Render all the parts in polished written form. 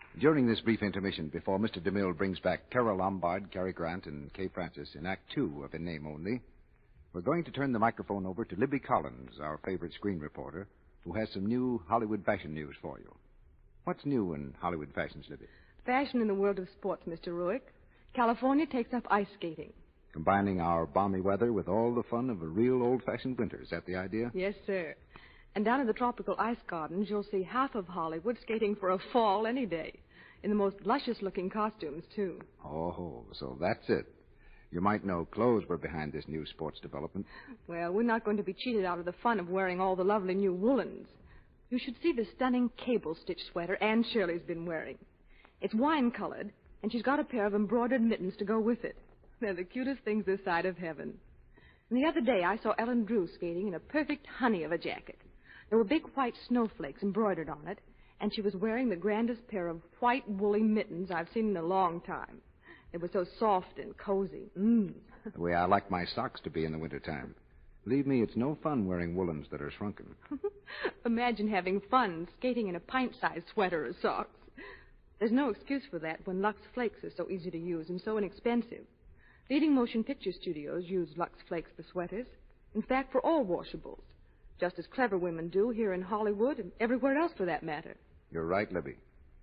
During this brief intermission, before Mr. DeMille brings back Carol Lombard, Cary Grant, and Kay Francis in Act 2 of In Name Only, we're going to turn the microphone over to Libby Collins, our favorite screen reporter, who has some new Hollywood fashion news for you. What's new in Hollywood fashions, Libby? Fashion in the world of sports, Mr. Ruick. California takes up ice skating. Combining our balmy weather with all the fun of a real old-fashioned winter. Is that the idea? Yes, sir. And down in the tropical ice gardens, you'll see half of Hollywood skating for a fall any day. In the most luscious-looking costumes, too. Oh, so that's it. You might know clothes were behind this new sports development. Well, we're not going to be cheated out of the fun of wearing all the lovely new woolens. You should see the stunning cable-stitch sweater Anne Shirley's been wearing. It's wine-colored, and she's got a pair of embroidered mittens to go with it. They're the cutest things this side of heaven. And the other day, I saw Ellen Drew skating in a perfect honey of a jacket. There were big white snowflakes embroidered on it, and she was wearing the grandest pair of white woolly mittens I've seen in a long time. They were so soft and cozy. The way I like my socks to be in the wintertime. Believe me, it's no fun wearing woolens that are shrunken. Imagine having fun skating in a pint-sized sweater or socks. There's no excuse for that when Lux Flakes are so easy to use and so inexpensive. Leading motion picture studios use Lux Flakes for sweaters. In fact, for all washables. Just as clever women do here in Hollywood and everywhere else for that matter. You're right, Libby.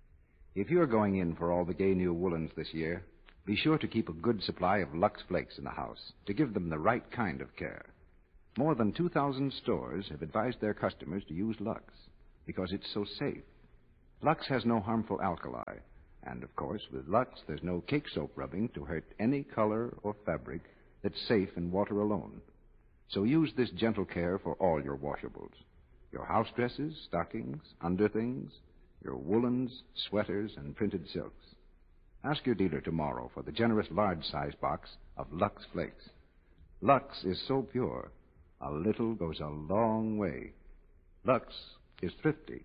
If you're going in for all the gay new woolens this year, be sure to keep a good supply of Lux Flakes in the house to give them the right kind of care. More than 2,000 stores have advised their customers to use Lux because it's so safe. Lux has no harmful alkali. And, of course, with Lux, there's no cake soap rubbing to hurt any color or fabric that's safe in water alone. So use this gentle care for all your washables. Your house dresses, stockings, underthings, your woolens, sweaters, and printed silks. Ask your dealer tomorrow for the generous large-size box of Lux Flakes. Lux is so pure, a little goes a long way. Lux is thrifty.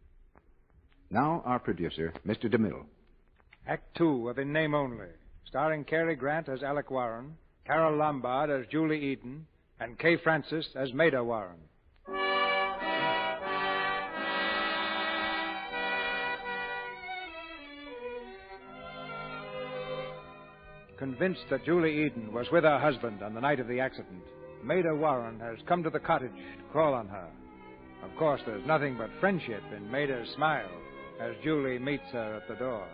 Now our producer, Mr. DeMille. Act 2 of In Name Only, starring Cary Grant as Alec Warren, Carol Lombard as Julie Eden, and Kay Francis as Maida Warren. Convinced that Julie Eden was with her husband on the night of the accident, Maida Warren has come to the cottage to call on her. Of course, there's nothing but friendship in Maida's smile as Julie meets her at the door.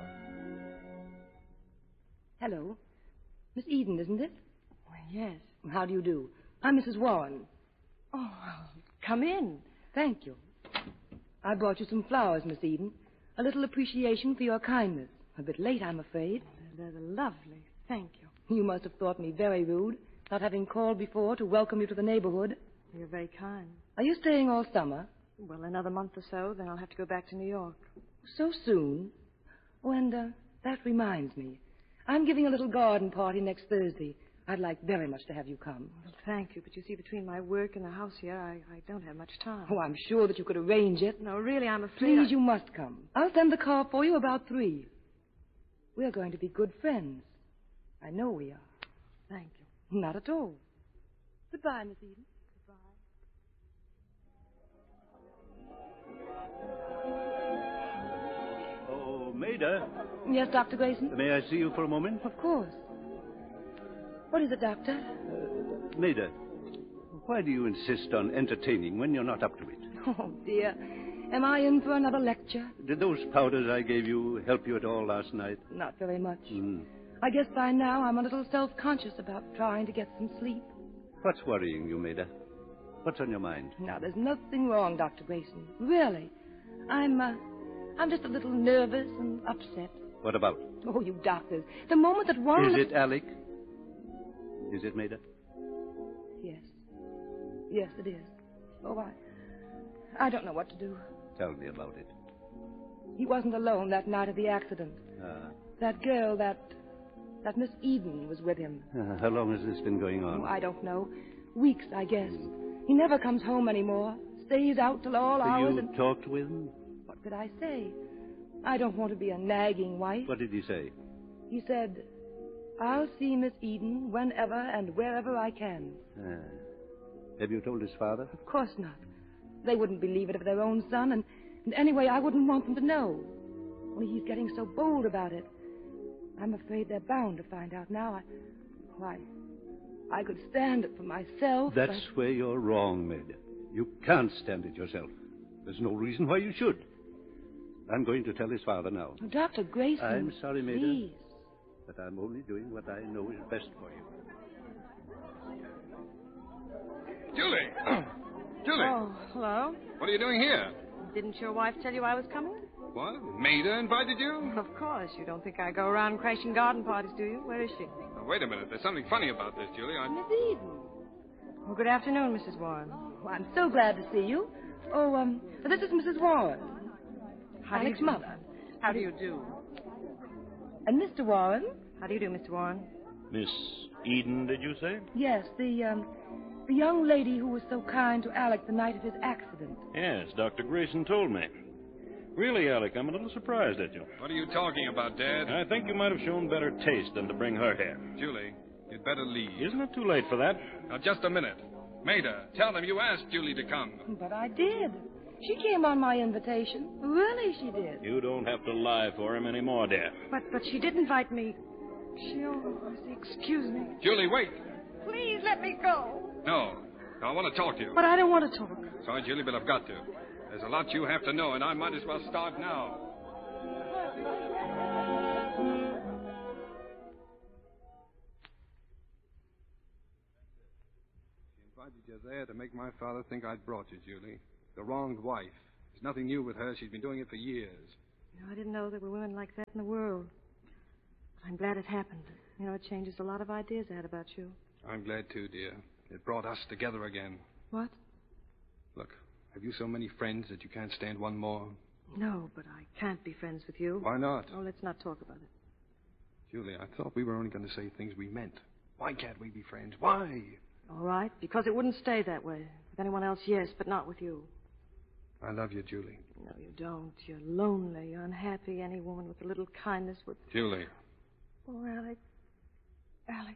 Hello. Miss Eden, isn't it? Why, yes. How do you do? I'm Mrs. Warren. Oh, come in. Thank you. I brought you some flowers, Miss Eden. A little appreciation for your kindness. A bit late, I'm afraid. They're lovely. Thank you. You must have thought me very rude, not having called before to welcome you to the neighborhood. You're very kind. Are you staying all summer? Well, another month or so, then I'll have to go back to New York. So soon? Oh, and that reminds me. I'm giving a little garden party next Thursday. I'd like very much to have you come. Well, thank you, but you see, between my work and the house here, I don't have much time. Oh, I'm sure that you could arrange it. No, really, I'm afraid... Please, you must come. I'll send the car for you about 3. We're going to be good friends. I know we are. Thank you. Not at all. Goodbye, Miss Eden. Oh, Maida. Yes, Dr. Grayson? May I see you for a moment? Of course. What is it, Doctor? Maida, why do you insist on entertaining when you're not up to it? Oh, dear. Am I in for another lecture? Did those powders I gave you help you at all last night? Not very much. Mm. I guess by now I'm a little self-conscious about trying to get some sleep. What's worrying you, Maida? What's on your mind? Now, there's nothing wrong, Dr. Grayson. Really. I'm just a little nervous and upset. What about? Oh, you doctors. The moment that one... Is it Alec? Is it, Maida? Yes. Yes, it is. Oh, I don't know what to do. Tell me about it. He wasn't alone that night of the accident. That girl, that Miss Eden was with him. How long has this been going on? Oh, I don't know. Weeks, I guess. He never comes home anymore. Stays out till all hours. You talked with him? What could I say? I don't want to be a nagging wife. What did he say? He said, I'll see Miss Eden whenever and wherever I can. Have you told his father? Of course not. They wouldn't believe it of their own son, and anyway, I wouldn't want them to know. Only he's getting so bold about it. I'm afraid they're bound to find out now. I could stand it for myself. That's where you're wrong, Maida. You can't stand it yourself. There's no reason why you should. I'm going to tell his father now. Oh, Dr. Grayson. I'm sorry, Maida. Please. But I'm only doing what I know is best for you. Julie! Julie! Oh, hello. What are you doing here? Didn't your wife tell you I was coming? What? Maida invited you? Of course. You don't think I go around crashing garden parties, do you? Where is she? Now, wait a minute. There's something funny about this, Julie. Miss Eden. Well, good afternoon, Mrs. Warren. Oh, I'm so glad to see you. Oh, this is Mrs. Warren. Alec's mother. How do you do? And Mr. Warren? How do you do, Mr. Warren? Miss Eden, did you say? Yes, the young lady who was so kind to Alec the night of his accident. Yes, Dr. Grayson told me. Really, Alec, I'm a little surprised at you. What are you talking about, Dad? I think you might have shown better taste than to bring her here. Julie, you'd better leave. Isn't it too late for that? Now, just a minute. Maida, tell them you asked Julie to come. But I did. She came on my invitation. Really, she did. You don't have to lie for him anymore, dear. But she did invite me. Excuse me. Julie, wait. Please let me go. No. I want to talk to you. But I don't want to talk. Sorry, Julie, but I've got to. There's a lot you have to know, and I might as well start now. She invited you there to make my father think I'd brought you, Julie. The wronged wife. There's nothing new with her. She's been doing it for years. I didn't know there were women like that in the world. But I'm glad it happened. It changes a lot of ideas I had about you. I'm glad, too, dear. It brought us together again. What? Look, have you so many friends that you can't stand one more? No, but I can't be friends with you. Why not? Oh, let's not talk about it. Julie, I thought we were only going to say things we meant. Why can't we be friends? Why? All right, because it wouldn't stay that way. With anyone else, yes, but not with you. I love you, Julie. No, you don't. You're lonely. You're unhappy. Any woman with a little kindness would... Julie. Oh, Alec. Alec.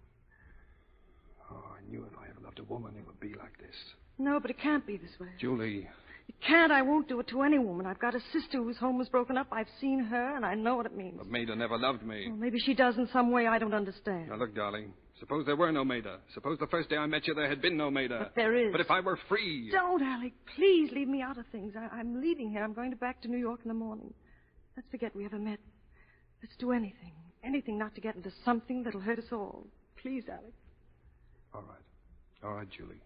Oh, I knew if I ever loved a woman, it would be like this. No, but it can't be this way. Julie. It can't. I won't do it to any woman. I've got a sister whose home was broken up. I've seen her, and I know what it means. But Maida never loved me. Well, maybe she does in some way I don't understand. Now, look, darling. Suppose there were no Maida. Suppose the first day I met you there had been no Maida. But there is. But if I were free... Don't, Alec. Please leave me out of things. I'm leaving here. I'm going back to New York in the morning. Let's forget we ever met. Let's do anything. Anything not to get into something that'll hurt us all. Please, Alec. All right. All right, Julie.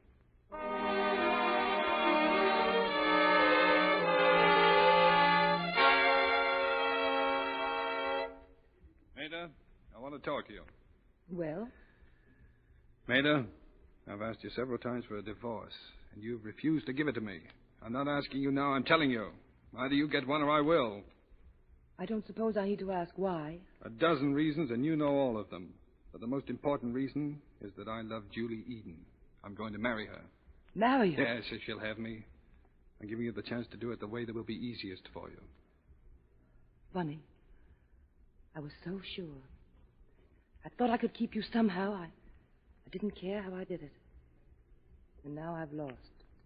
Maida, I want to talk to you. Well? Maida, I've asked you several times for a divorce, and you've refused to give it to me. I'm not asking you now, I'm telling you. Either you get one or I will. I don't suppose I need to ask why. A dozen reasons, and you know all of them. But the most important reason is that I love Julie Eden. I'm going to marry her. Marry her? Yes, if she'll have me. I'm giving you the chance to do it the way that will be easiest for you. Funny. I was so sure. I thought I could keep you somehow. I didn't care how I did it. And now I've lost.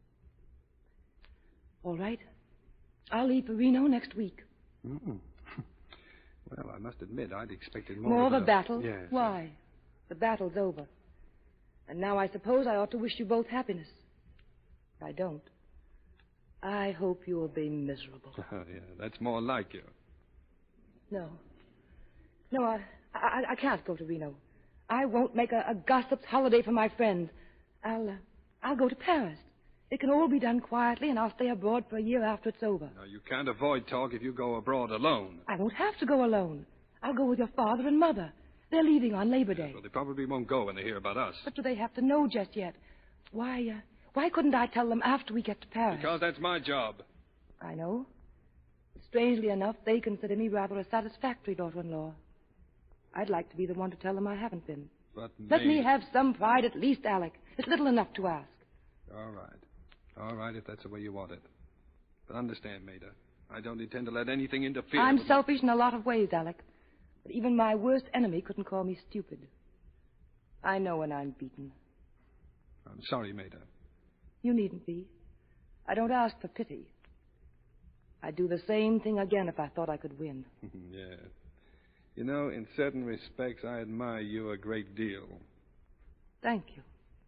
All right. I'll leave for Reno next week. Mm-mm. Well, I must admit, I'd expected More of a battle? Yes. Why? The battle's over. And now I suppose I ought to wish you both happiness. If I don't, I hope you'll be miserable. Yeah, that's more like you. No. No, I can't go to Reno. I won't make a gossip's holiday for my friends. I'll go to Paris. It can all be done quietly, and I'll stay abroad for a year after it's over. Now, you can't avoid talk if you go abroad alone. I won't have to go alone. I'll go with your father and mother. They're leaving on Labor Day. Well, they probably won't go when they hear about us. But do they have to know just yet? Why couldn't I tell them after we get to Paris? Because that's my job. I know. But strangely enough, they consider me rather a satisfactory daughter-in-law. I'd like to be the one to tell them I haven't been. But Let me have some pride at least, Alec. It's little enough to ask. All right. All right, if that's the way you want it. But understand, Maida, I don't intend to let anything interfere I'm with selfish in a lot of ways, Alec. But even my worst enemy couldn't call me stupid. I know when I'm beaten. I'm sorry, Maida. You needn't be. I don't ask for pity. I'd do the same thing again if I thought I could win. Yeah. You know, in certain respects, I admire you a great deal. Thank you.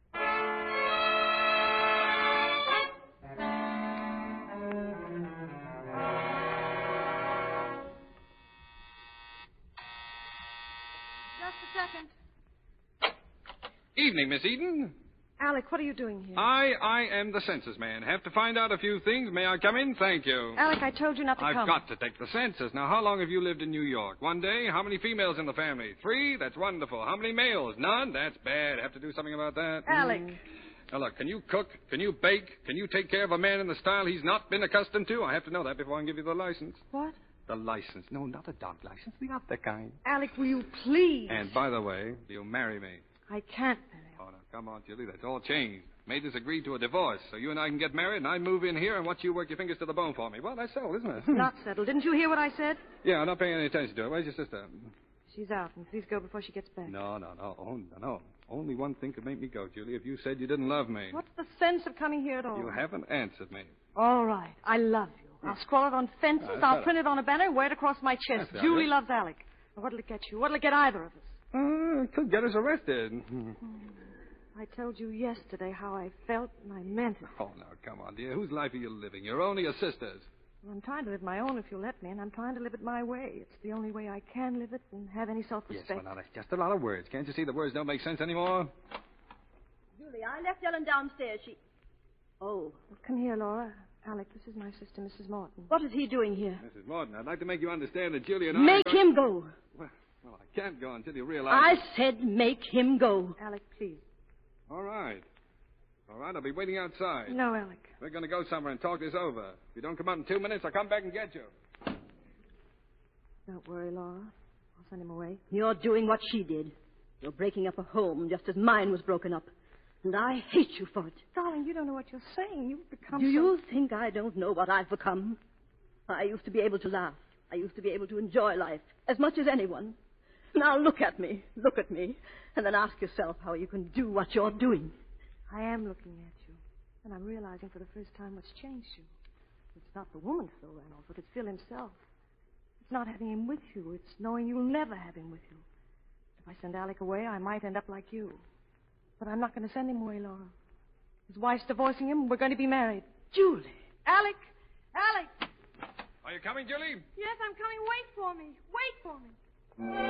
Just a second. Evening, Miss Eden. Alec, what are you doing here? I am the census man. Have to find out a few things. May I come in? Thank you. Alec, I told you not to I've come. got to take the census. Now, how long have you lived in New York? 1 day? How many females in the family? 3? That's wonderful. How many males? None? That's bad. Have to do something about that. Alec. Now, look, can you cook? Can you bake? Can you take care of a man in the style he's not been accustomed to? I have to know that before I can give you the license. What? The license. No, not a dog license. The other kind. Alec, will you please? And by the way, you'll marry me. I can't marry you. Oh, no, come on, Julie. That's all changed. Maid agreed to a divorce, so you and I can get married, and I move in here and watch you work your fingers to the bone for me. Well, that's settled, isn't it? Not settled. Didn't you hear what I said? Yeah, I'm not paying any attention to it. Where's your sister? She's out, and please go before she gets back. No. Oh, no. Only one thing could make me go, Julie. If you said you didn't love me. What's the sense of coming here at all? You haven't answered me. All right. I love you. I'll scrawl it on fences. That's I'll better. print it on a banner, wear it across my chest. That's Julie better. loves Alec. Now, what'll it get you? What'll it get either of us? It could get us arrested. I told you yesterday how I felt, and I meant it. Oh, now, come on, dear. Whose life are you living? Your own or your sister's? Well, I'm trying to live my own if you'll let me, and I'm trying to live it my way. It's the only way I can live it and have any self-respect. Yes, well, now, that's just a lot of words. Can't you see the words don't make sense anymore? Julie, I left Ellen downstairs. Oh. Well, come here, Laura. Alec, this is my sister, Mrs. Morton. What is he doing here? Mrs. Morton, I'd like to make you understand that Julie and I... Make him go. Well, I can't go until you realize... I said make him go. Alec, please. All right. All right, I'll be waiting outside. No, Alec. We're going to go somewhere and talk this over. If you don't come out in 2 minutes, I'll come back and get you. Don't worry, Laura. I'll send him away. You're doing what she did. You're breaking up a home just as mine was broken up. And I hate you for it. Darling, you don't know what you're saying. You've become Do you think I don't know what I've become? I used to be able to laugh. I used to be able to enjoy life as much as anyone. Now look at me, and then ask yourself how you can do what you're doing. I am looking at you, and I'm realizing for the first time what's changed you. It's not the woman, Phil Reynolds, but it's Phil himself. It's not having him with you. It's knowing you'll never have him with you. If I send Alec away, I might end up like you. But I'm not going to send him away, Laura. His wife's divorcing him. We're going to be married. Julie. Alec! Alec! Are you coming, Julie? Yes, I'm coming. Wait for me. Wait for me.